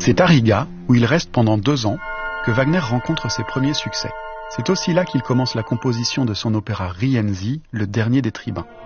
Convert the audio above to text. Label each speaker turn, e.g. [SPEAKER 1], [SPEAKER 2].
[SPEAKER 1] C'est à Riga, où il reste pendant 2 ans, que Wagner rencontre ses premiers succès. C'est aussi là qu'il commence la composition de son opéra Rienzi, le dernier des tribuns.